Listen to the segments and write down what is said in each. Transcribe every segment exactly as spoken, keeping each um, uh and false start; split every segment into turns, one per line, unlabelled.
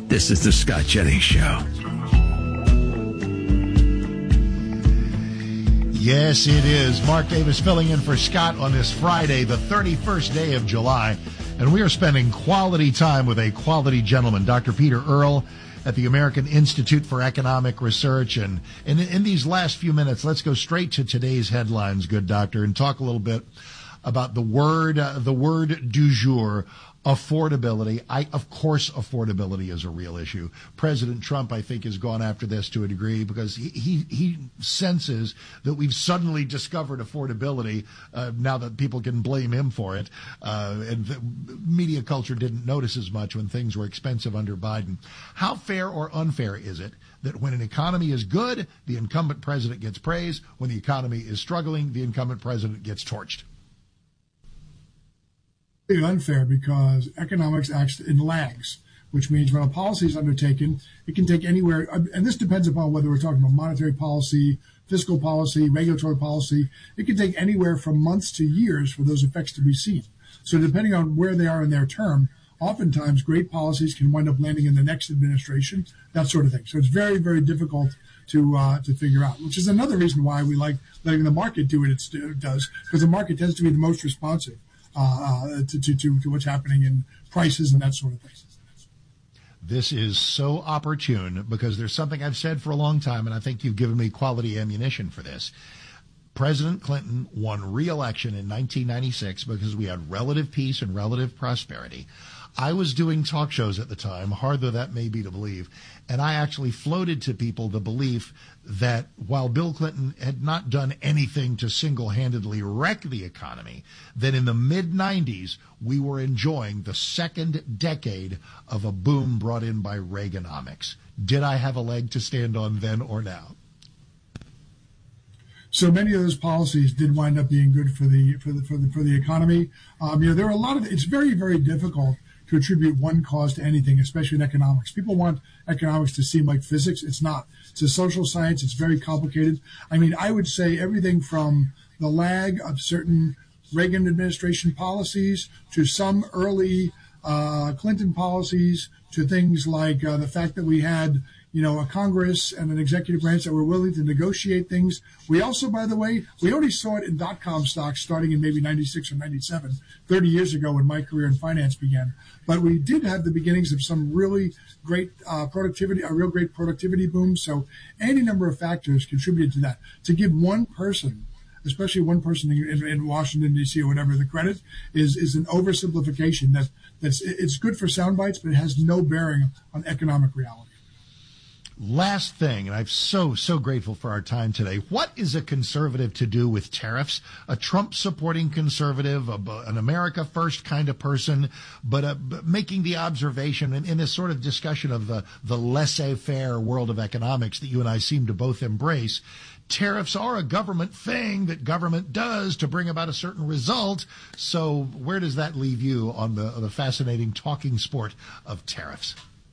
This is the Scott Jennings Show.
Yes, it is. Mark Davis filling in for Scott on this Friday, the thirty-first day of July. And we are spending quality time with a quality gentleman, Doctor Peter Earle at the American Institute for Economic Research. And in, in these last few minutes, let's go straight to today's headlines, good doctor, and talk a little bit about the word, uh, the word du jour, affordability. I, of course, affordability is a real issue. President Trump, I think, has gone after this to a degree because he he, he senses that we've suddenly discovered affordability uh, now that people can blame him for it. Uh, and the media culture didn't notice as much when things were expensive under Biden. How fair or unfair is it that when an economy is good, the incumbent president gets praise? When the economy is struggling, the incumbent president gets torched?
Unfair because economics acts in lags, which means when a policy is undertaken, it can take anywhere, and this depends upon whether we're talking about monetary policy, fiscal policy, regulatory policy. It can take anywhere from months to years for those effects to be seen. So depending on where they are in their term, oftentimes great policies can wind up landing in the next administration, that sort of thing. So it's very, very difficult to uh, to figure out, which is another reason why we like letting the market do what it does, because the market tends to be the most responsive Uh, to, to, to, to what's happening in prices and that sort of thing.
This is so opportune because there's something I've said for a long time, and I think you've given me quality ammunition for this. President Clinton won re-election in nineteen ninety-six because we had relative peace and relative prosperity. I was doing talk shows at the time, hard though that may be to believe, and I actually floated to people the belief that while Bill Clinton had not done anything to single-handedly wreck the economy, that in the mid nineties we were enjoying the second decade of a boom brought in by Reaganomics. Did I have a leg to stand on then or now?
So many of those policies did wind up being good for the for the for the for the economy. Um, you know, there are a lot of. It's very very difficult to attribute one cause to anything, especially in economics. People want economics to seem like physics. It's not. It's a social science. It's very complicated. I mean, I would say everything from the lag of certain Reagan administration policies to some early uh, Clinton policies to things like uh, the fact that we had, you know, a Congress and an executive branch that were willing to negotiate things. We also, by the way, we already saw it in dot-com stocks starting in maybe ninety-six or ninety-seven, thirty years ago when my career in finance began. But we did have the beginnings of some really great uh, productivity, a real great productivity boom. So any number of factors contributed to that. To give one person, especially one person in, in Washington, D C or whatever, the credit is is an oversimplification. That that's it's good for sound bites, but it has no bearing on economic reality.
Last thing, and I'm so, so grateful for our time today. What is a conservative to do with tariffs? A Trump-supporting conservative, a, an America First kind of person, but, uh, but making the observation in, in this sort of discussion of the, the laissez-faire world of economics that you and I seem to both embrace. Tariffs are a government thing that government does to bring about a certain result. So where does that leave you on the, the fascinating talking sport of tariffs?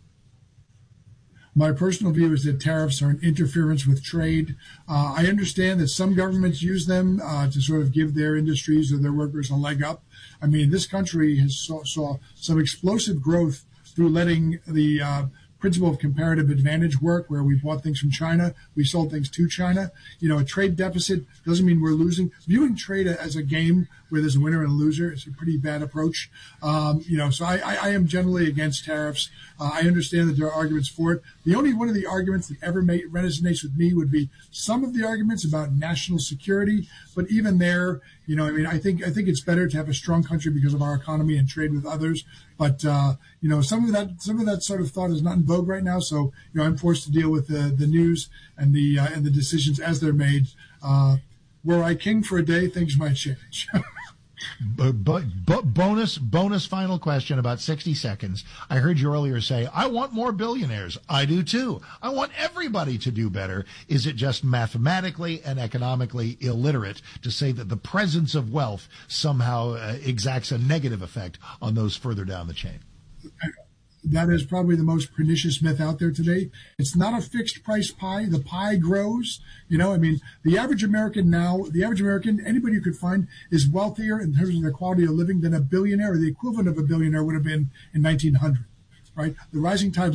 My personal view is that tariffs are an interference with trade. Uh, I understand that some governments use them uh, to sort of give their industries or their workers a leg up. I mean, this country has saw, saw some explosive growth through letting the uh, principle of comparative advantage work, where we bought things from China, we sold things to China. You know, a trade deficit doesn't mean we're losing. Viewing trade as a game where there's a winner and a loser is a pretty bad approach. Um, you know, so I, I, I am generally against tariffs. Uh, I understand that there are arguments for it. The only one of the arguments that ever made, resonates with me would be some of the arguments about national security. But even there, you know, I mean, I think I think it's better to have a strong country because of our economy and trade with others. But uh, you know, some of that some of that sort of thought is not in vogue right now. So you know, I'm forced to deal with the the news and the uh, and the decisions as they're made. Uh, were I king for a day, things might change.
B- b- b- bonus, bonus final question, about sixty seconds. I heard you earlier say, I want more billionaires. I do too. I want everybody to do better. Is it just mathematically and economically illiterate to say that the presence of wealth somehow uh, exacts a negative effect on those further down the chain?
That is probably the most pernicious myth out there today. It's not a fixed price pie. The pie grows. You know, I mean, the average American now, the average American, anybody you could find, is wealthier in terms of their quality of living than a billionaire, or the equivalent of a billionaire would have been in nineteen hundred, right? The rising tide